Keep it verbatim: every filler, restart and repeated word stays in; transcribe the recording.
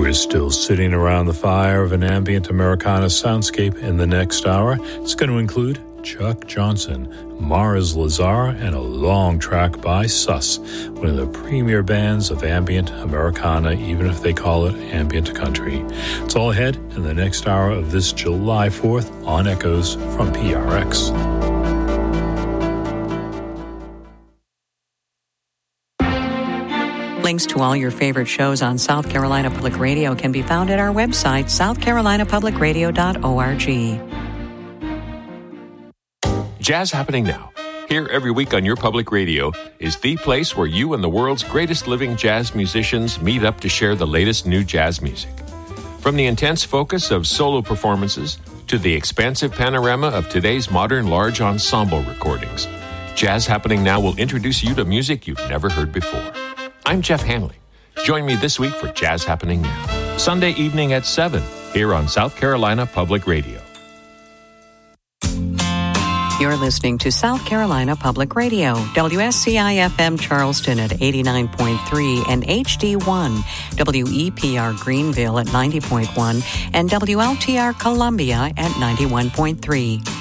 We're still sitting around the fire of an ambient Americana soundscape in the next hour. It's going to include Chuck Johnson, Mars Lazar, and a long track by Sus, one of the premier bands of ambient Americana, even if they call it ambient country. It's all ahead in the next hour of this July fourth on Echoes from P R X. Links to all your favorite shows on South Carolina Public Radio can be found at our website, south carolina public radio dot org. Jazz Happening Now, here every week on your public radio, is the place where you and the world's greatest living jazz musicians meet up to share the latest new jazz music. From the intense focus of solo performances to the expansive panorama of today's modern large ensemble recordings, Jazz Happening Now will introduce you to music you've never heard before. I'm Jeff Hanley. Join me this week for Jazz Happening Now, Sunday evening at seven, here on South Carolina Public Radio. You're listening to South Carolina Public Radio, W S C I F M Charleston at eighty-nine point three and H D one, W E P R Greenville at ninety point one, and W L T R Columbia at ninety-one point three.